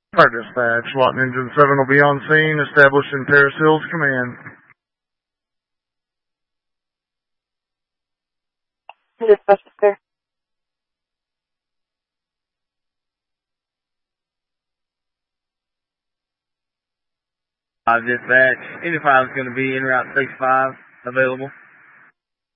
Fire dispatch, SWAT Engine 7 will be on scene, establishing Paris Hills Command. Dispatch, sir. Dispatch, any file is going to be en route 65 available.